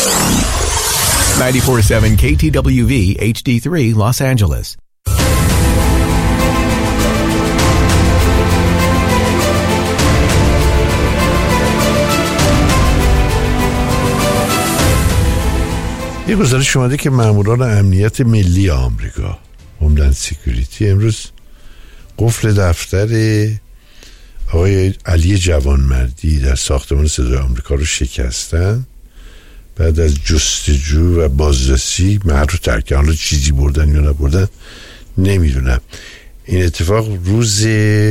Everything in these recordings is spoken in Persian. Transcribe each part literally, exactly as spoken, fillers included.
ninety-four point seven K T W V H D three Los Angeles. یه گزارش اومده که ماموران امنیت ملی آمریکا هوملند سکیوریتی امروز قفل دفتر آقای علی جوانمردی در ساختمان صدای آمریکا رو شکستن. بعد از جستجو و بازرسی محل رو ترک کردن. حالا چیزی بردن یا نبردن نمیدونم. این اتفاق روز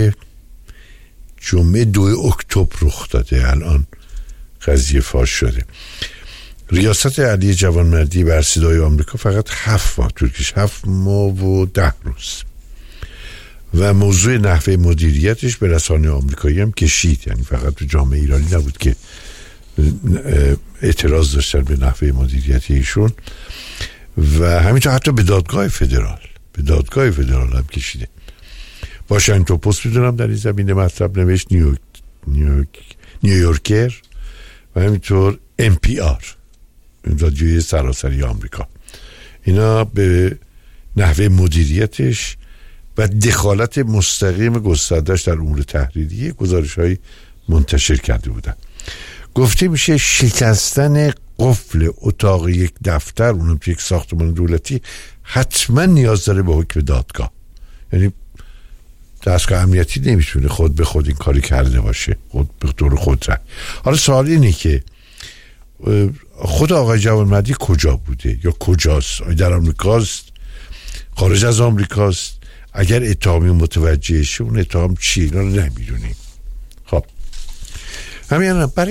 جمعه دو اکتبر رخ داده. الان قضیه فاش شده. ریاست علی جوانمردی بر صدای آمریکا فقط هفت ماه طول کشید، هفت ماه و ده روز، و موضوع نحوه مدیریتش به رسانه آمریکایی هم کشید. یعنی فقط تو جامعه ایرانی نبود که اعتراض داشتن به نحوه مدیریت ایشون، و همینطور حتی به دادگاه فدرال به دادگاه فدرال هم کشیده. واشنگتن پست میدونم در این زمینه مطلب نوشت، نیویورک نیویورک نیویورکر و همینطور ام پی آر، رادیوی سراسری آمریکا. اینا به نحوه مدیریتش و دخالت مستقیم گسترده‌اش در امور تحریریه گزارش‌های منتشر کرده بودن. گفته میشه شکستن قفل اتاق یک دفتر، اونم تو یک ساختمان دولتی، حتما نیاز داره به حکم دادگاه. یعنی دستگاه امنیتی نمیتونه خود به خود این کاری کرده باشه، خود به طور خود رای. حالا سوال اینه که خود آقای جوانمردی کجا بوده یا کجاست؟ در آمریکاست؟ خارج از آمریکاست؟ اگر اتهامی متوجه شه اون اتهام چیه؟ اینا رو نمیدونیم. خب همین برای